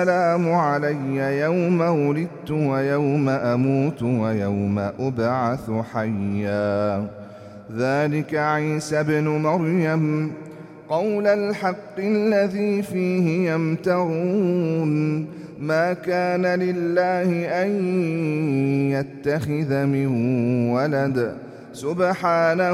السلام علي يوم ولدت ويوم أموت ويوم أبعث حيا ذلك عيسى ابن مريم قول الحق الذي فيه يمترون ما كان لله أن يتخذ من ولد سبحانه